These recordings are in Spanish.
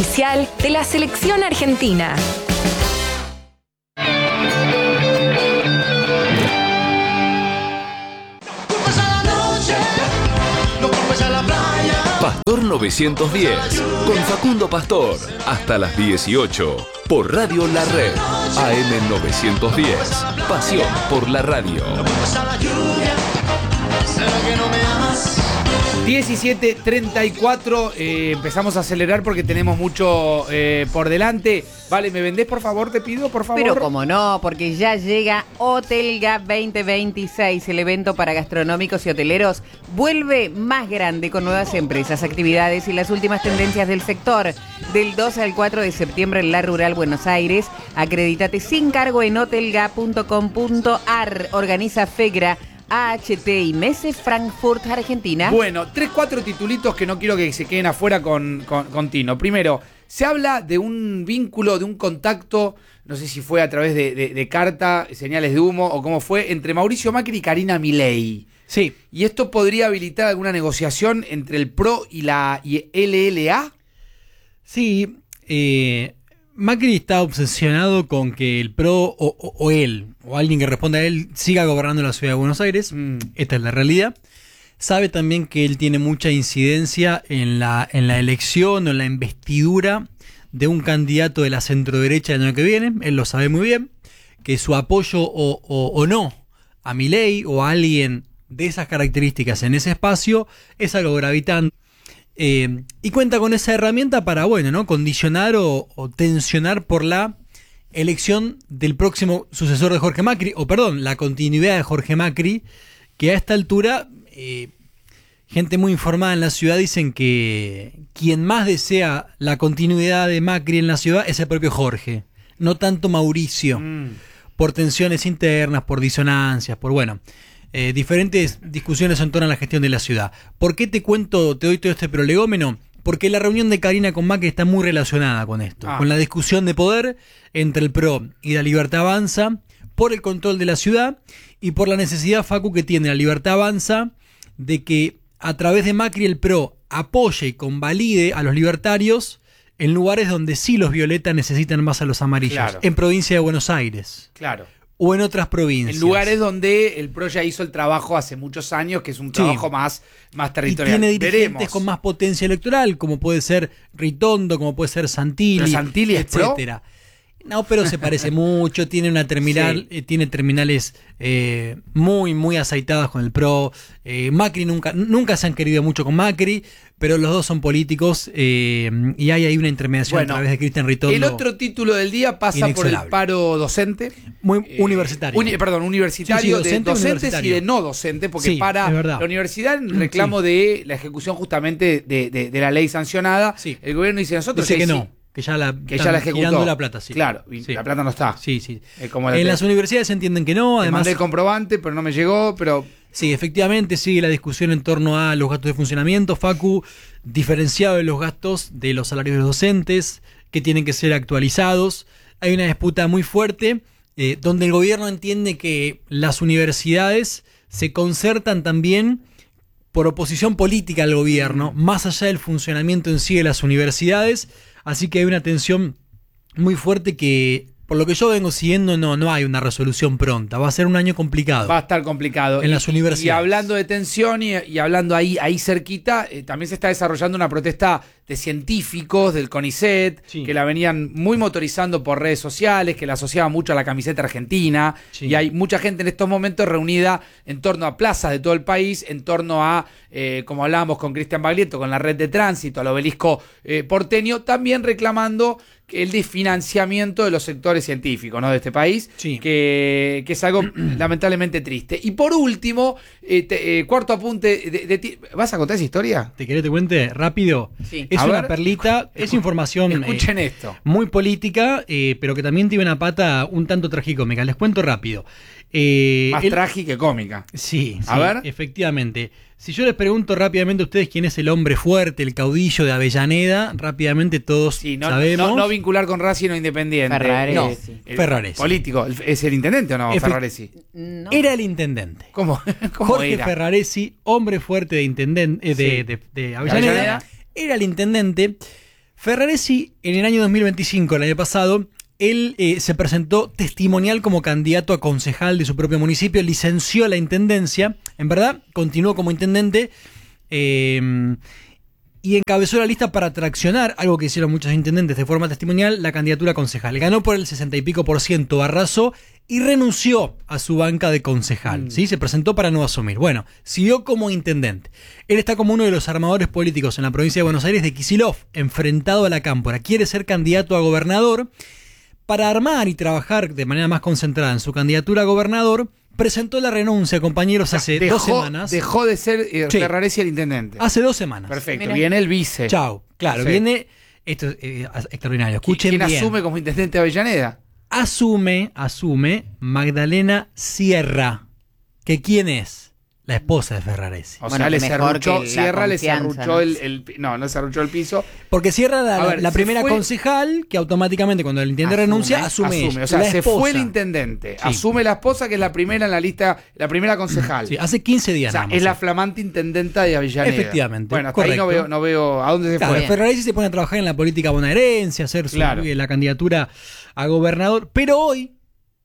oficial de la selección argentina. Pastor 910, con Facundo Pastor, hasta las 18, por Radio La Red, AM 910, pasión por la radio. 17:34, empezamos a acelerar porque tenemos mucho por delante. Vale, ¿me vendés por favor? Te pido, por favor. Pero como no, porque ya llega Hotelga 2026, el evento para gastronómicos y hoteleros. Vuelve más grande con nuevas empresas, actividades y las últimas tendencias del sector. Del 2 al 4 de septiembre en La Rural, Buenos Aires. Acredítate sin cargo en hotelga.com.ar. Organiza FEGRA, AHT y Messe Frankfurt, Argentina. Bueno, 3-4 titulitos que no quiero que se queden afuera con Tino. Primero, se habla de un vínculo, de un contacto, no sé si fue a través de carta, señales de humo o cómo fue, entre Mauricio Macri y Karina Milei. Sí. ¿Y esto podría habilitar alguna negociación entre el PRO y la LLA? Sí, Macri está obsesionado con que el PRO o él, o alguien que responda a él, siga gobernando la ciudad de Buenos Aires. Esta es la realidad. Sabe también que él tiene mucha incidencia en la elección o en la investidura de un candidato de la centroderecha el año que viene. Él lo sabe muy bien. Que su apoyo o no a Milei o a alguien de esas características en ese espacio es algo gravitante. Y cuenta con esa herramienta para, ¿no? Condicionar o tensionar por la elección del próximo sucesor de Jorge Macri, la continuidad de Jorge Macri, que a esta altura, gente muy informada en la ciudad dicen que quien más desea la continuidad de Macri en la ciudad es el propio Jorge, no tanto Mauricio, por tensiones internas, por disonancias, por diferentes discusiones en torno a la gestión de la ciudad. ¿Por qué te doy todo este prolegómeno? Porque la reunión de Karina con Macri está muy relacionada con esto, con la discusión de poder entre el PRO y la Libertad Avanza, por el control de la ciudad y por la necesidad, Facu, que tiene la Libertad Avanza de que a través de Macri el PRO apoye y convalide a los libertarios en lugares donde sí los violetas necesitan más a los amarillos, claro. En provincia de Buenos Aires. Claro. O en otras provincias. En lugares donde el PRO ya hizo el trabajo hace muchos años, que es un trabajo más territorial. Y tiene dirigentes con más potencia electoral, como puede ser Ritondo, como puede ser Santilli. ¿Pero Santilli es etcétera. No, pero se parece mucho, tiene una terminal, tiene terminales muy, muy aceitadas con el PRO. Macri nunca se han querido mucho con Macri, pero los dos son políticos y hay ahí una intermediación a través de Cristian Ritondo. El otro título del día pasa por el paro docente. Muy universitario. Universitario, docente, de docentes universitario. y de no docentes, porque para la universidad, en reclamo de la ejecución justamente de la ley sancionada, el gobierno dice nosotros... Dice que no. Que ya la ejecutó. Girando la plata, sí. Claro, y la plata no está. Sí. En las universidades entienden que no. Además, mandé el comprobante, pero no me llegó, pero... Sí, efectivamente sigue la discusión en torno a los gastos de funcionamiento, Facu, diferenciado de los gastos de los salarios de los docentes, que tienen que ser actualizados. Hay una disputa muy fuerte, donde el gobierno entiende que las universidades se concertan también por oposición política al gobierno, más allá del funcionamiento en sí de las universidades. Así que hay una tensión muy fuerte que, por lo que yo vengo siguiendo, no hay una resolución pronta. Va a ser un año complicado. Va a estar complicado. En las universidades. Y hablando de tensión y hablando ahí cerquita, también se está desarrollando una protesta de científicos del CONICET, que la venían muy motorizando por redes sociales, que la asociaban mucho a la camiseta argentina. Y hay mucha gente en estos momentos reunida en torno a plazas de todo el país, en torno a, como hablábamos con Cristian Baglietto, con la red de tránsito, al obelisco porteño, también reclamando el desfinanciamiento de los sectores científicos, ¿no?, de este país, que es algo lamentablemente triste. Y por último, cuarto apunte, ¿vas a contar esa historia? ¿Te querés te cuente rápido? Sí. Es una perlita, es información escuchen esto. Muy política, pero que también tiene una pata un tanto tragicómica. Les cuento rápido. Más trágica que cómica. Sí, a ver. Efectivamente. Si yo les pregunto rápidamente a ustedes quién es el hombre fuerte, el caudillo de Avellaneda, rápidamente todos sabemos. No vincular con Racing o Independiente. Ferraresi. Ferraresi. Político. ¿Es el intendente o no, Ferraresi? No. Era el intendente. ¿Cómo Jorge era? Ferraresi, hombre fuerte de Avellaneda, era el intendente. Ferraresi, en el año 2025, el año pasado, él se presentó testimonial como candidato a concejal de su propio municipio, licenció la intendencia, en verdad continuó como intendente y encabezó la lista para traccionar, algo que hicieron muchos intendentes de forma testimonial, la candidatura a concejal. Ganó por el 60 y pico %, arrasó y renunció a su banca de concejal. ¿Sí? Se presentó para no asumir. Bueno, siguió como intendente. Él está como uno de los armadores políticos en la provincia de Buenos Aires de Kicillof, enfrentado a la Cámpora. Quiere ser candidato a gobernador. Para armar y trabajar de manera más concentrada en su candidatura a gobernador, presentó la renuncia, compañeros, hace 2 semanas. Dejó de ser Ferraresi el intendente. Hace 2 semanas. Perfecto, Mira. viene el vice. Chao. Claro, Sí. viene... Esto es extraordinario. Escuchen ¿Quién bien. asume como intendente de Avellaneda? Asume Magdalena Sierra. ¿Que quién es? La esposa de Ferraresi. O Bueno, sea, le mejor serruchó, que la Sierra le confianza, serruchó ¿no? no serruchó el piso. Porque Sierra A era ver, la se primera fue- concejal que automáticamente cuando el intendente renuncia asume ella. O sea, La se esposa. fue el intendente, Sí. asume la esposa que es la primera en la lista, la primera concejal. Sí, hace 15 O días sea, nada más. es la flamante intendenta de Avellaneda. Efectivamente, Bueno, hasta ahí correcto. no veo a dónde se Claro, fue. Ferraresi se pone a trabajar en la política bonaerense, hacer Claro. la candidatura a gobernador. Pero hoy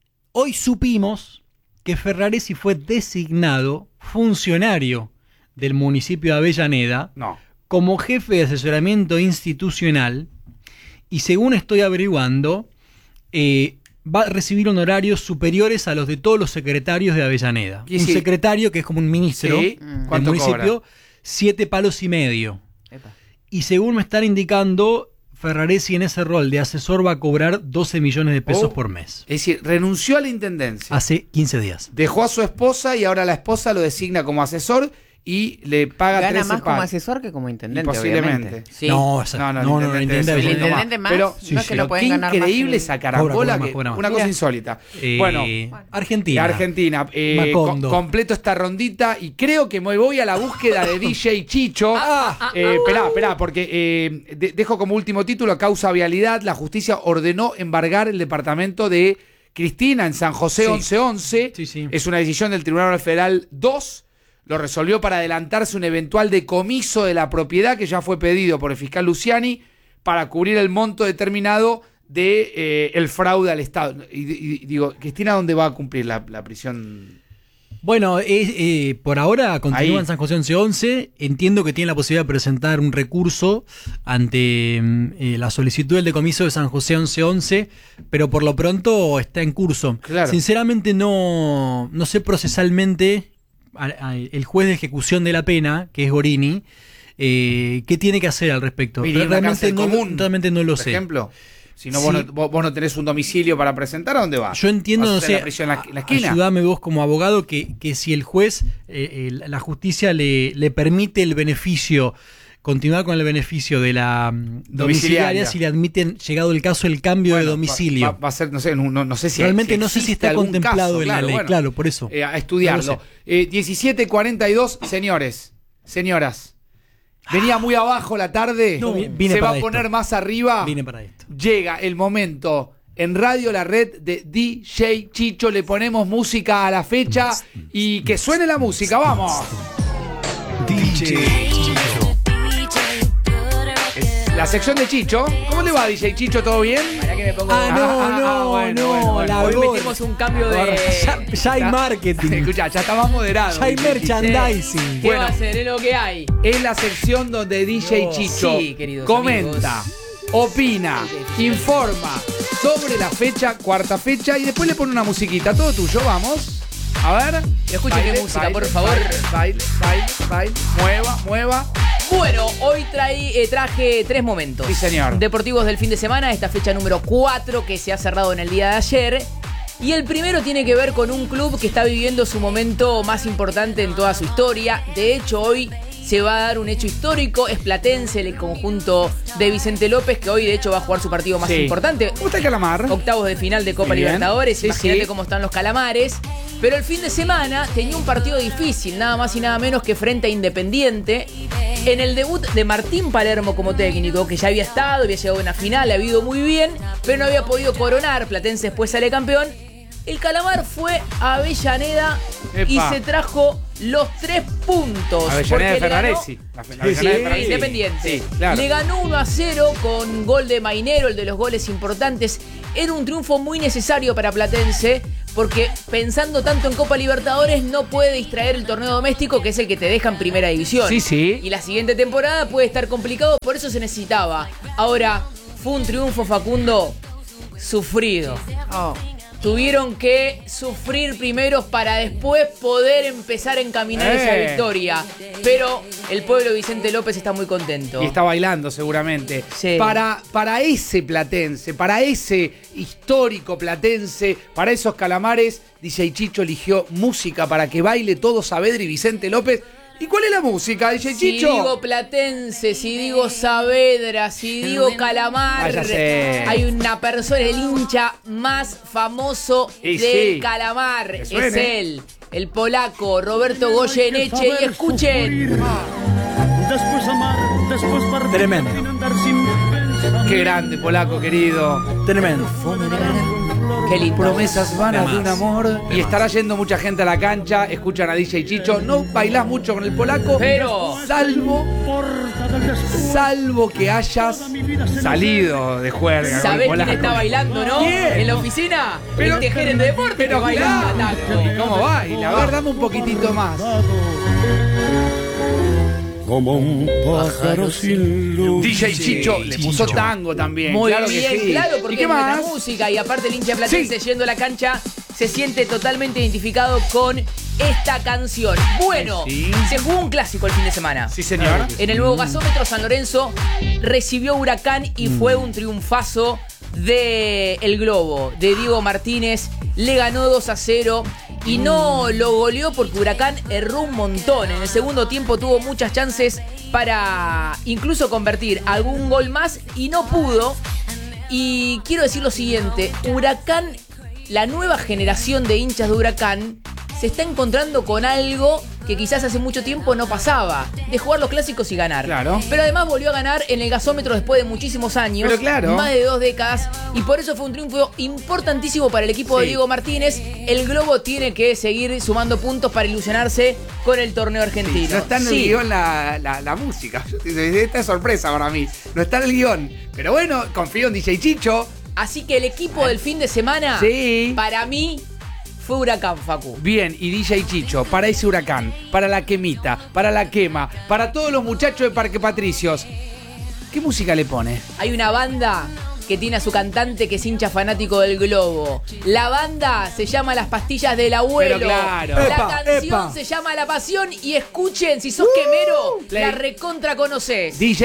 supimos que Ferraresi fue designado funcionario del municipio de Avellaneda No. como jefe de asesoramiento institucional y según estoy averiguando, va a recibir honorarios superiores a los de todos los secretarios de Avellaneda. Y Un sí. secretario que es como un ministro Sí. del ¿Cuánto municipio, cobra? 7 palos y medio. Epa. Y según me están indicando, Ferraresi en ese rol de asesor va a cobrar 12 millones de pesos Oh. por mes. Es decir, renunció a la intendencia. Hace 15 días. Dejó a su esposa y ahora la esposa lo designa como asesor y le paga Gana 13 más como palos. asesor que como intendente, Posiblemente. obviamente. Sí. No, el intendente intendente de debe El ser Avellaneda. intendente más, Pero, no es que no pueden qué ganar más increíble que- esa carambola, Cobra más, que cobra más. una cosa Mira. insólita. Bueno, Argentina. Argentina, Macondo. completo esta rondita y creo que me voy a la búsqueda de DJ Chicho. Esperá, porque dejo como último título, causa vialidad, la justicia ordenó embargar el departamento de Cristina en San José Sí. 1111. Sí, sí. Es una decisión del Tribunal Federal 2. Lo resolvió para adelantarse un eventual decomiso de la propiedad que ya fue pedido por el fiscal Luciani para cubrir el monto determinado de el fraude al Estado. Y digo, Cristina, ¿dónde va a cumplir la prisión? Bueno, por ahora continúa Ahí. en San José 1111. Entiendo que tiene la posibilidad de presentar un recurso ante la solicitud del decomiso de San José 1111, pero por lo pronto está en curso. Claro. Sinceramente no sé procesalmente el juez de ejecución de la pena, que es Gorini, qué tiene que hacer al respecto. Iría a una cárcel común, realmente no lo por sé. ejemplo, si no, Sí. vos no tenés un domicilio para presentar, ¿a dónde vas? Yo entiendo, ¿Vas a no hacer sé, la prisión en la esquina? ayúdame vos como abogado, que si el juez, la justicia le permite el beneficio, continuar con el beneficio de la domiciliaria, si le admiten, llegado el caso, el cambio de Bueno, domicilio. Va a ser, no sé si Realmente no sé si existe está algún contemplado caso, en la ley, bueno, claro, por eso. A estudiarlo. No 17:42, señoras. Venía muy abajo la tarde, No, vine se va para a poner esto. más arriba. Vine para esto. Llega el momento. En Radio La Red de DJ Chicho le ponemos música a la fecha y que suene la música, vamos. DJ La sección de Chicho. ¿Cómo le va, DJ Chicho? ¿Todo bien? Para que me pongo. bueno, la Hoy gorra. metimos un cambio de. Ya hay marketing, Escucha, ya está más moderado. ya hay DJ Chicho. merchandising. ¿Qué Bueno. va a ser? Es lo que hay. Es la sección donde DJ No, Chicho sí, queridos comenta, amigos. opina, informa sobre la fecha, cuarta fecha, y después le pone una musiquita. Todo tuyo, vamos. A ver. Escuchen qué música, por favor. Baile. Mueva. Bueno, hoy traje 3 momentos. Sí, señor. Deportivos del fin de semana, esta fecha número 4 que se ha cerrado en el día de ayer. Y el primero tiene que ver con un club que está viviendo su momento más importante en toda su historia. De hecho, hoy se va a dar un hecho histórico. Es Platense, el conjunto de Vicente López, que hoy de hecho va a jugar su partido más Sí. importante. ¿Cómo está el calamar? Octavos de final de Copa Muy bien. Libertadores. Sí, Imagínate sí. cómo están los calamares. Pero el fin de semana tenía un partido difícil, nada más y nada menos que frente a Independiente. En el debut de Martín Palermo como técnico, que ya había estado, había llegado a una final, había ido muy bien, pero no había podido coronar. Platense después sale campeón. El Calamar fue a Avellaneda y Epa. se trajo los 3 puntos. Avellaneda de porque le ganó- Ferraresi. La Avellaneda de Ferraresi. Independiente. Sí, claro. Le ganó 1-0 con gol de Mainero, el de los goles importantes. Era un triunfo muy necesario para Platense, porque pensando tanto en Copa Libertadores no puede distraer el torneo doméstico, que es el que te deja en primera división. Sí, sí. Y la siguiente temporada puede estar complicado, por eso se necesitaba. Ahora, fue un triunfo, Facundo, sufrido. Oh. Tuvieron que sufrir primero para después poder empezar a encaminar esa victoria. Pero el pueblo de Vicente López está muy contento. Y está bailando seguramente. Sí. Para ese platense, para ese histórico platense, para esos calamares, DJ Chicho eligió música para que baile todo Saavedra y Vicente López. ¿Y cuál es la música, DJ Si Chicho? digo Platense, si digo Saavedra, si digo Calamar, Váyase. hay una persona, el hincha más famoso Y del sí. Calamar. Que Es suene. él, el polaco Roberto Goyeneche. Y escuchen. Después amar, después partir. Tremendo. Sin andar sin pensamiento. Qué grande, polaco querido. Tremendo. Qué lindo. Promesas vanas de De un más. amor. Y estará yendo mucha gente a la cancha, escuchan a DJ Chicho. No bailás mucho con el polaco, Pero- Porta del descuido. salvo que hayas salido de juerga con el ¿Sabés quién polaco. está bailando, no? ¿Quién? En la oficina. Pero- Este gerente de deporte Pero que bailando claro. tango. ¿Cómo baila? A ver, dame un poquitito más. Como un pájaro sin luz. DJ Chicho le puso tango también. Muy claro bien, que sí. claro, ¿Y porque qué es nuestra más? música y aparte el hincha platense Sí. yendo a la cancha se siente totalmente identificado con esta canción. Bueno, Sí. se jugó un clásico el fin de semana. Sí, señor. En el nuevo gasómetro San Lorenzo recibió Huracán y fue un triunfazo de El Globo, de Diego Martínez. Le ganó 2-0 y no lo goleó porque Huracán erró un montón. En el segundo tiempo tuvo muchas chances para incluso convertir algún gol más y no pudo. Y quiero decir lo siguiente, Huracán, la nueva generación de hinchas de Huracán se está encontrando con algo que quizás hace mucho tiempo no pasaba, de jugar los clásicos y ganar. Claro. Pero además volvió a ganar en el gasómetro después de muchísimos años, Pero claro. más de 2 décadas, y por eso fue un triunfo importantísimo para el equipo de Sí. Diego Martínez. El Globo tiene que seguir sumando puntos para ilusionarse con el torneo argentino. No está en el Sí. guión la música. Esta es sorpresa para mí. No está en el guión. Pero bueno, confío en DJ Chicho. Así que el equipo del fin de semana, Sí. para mí, fue Huracán, Facu. Bien, y DJ Chicho, para ese Huracán, para la quemita, para la quema, para todos los muchachos de Parque Patricios, ¿qué música le pone? Hay una banda que tiene a su cantante que es hincha fanático del Globo. La banda se llama Las Pastillas del Abuelo. Pero claro. La Epa, canción epa. se llama La Pasión y escuchen, si sos quemero, Play. la recontra conocés. DJ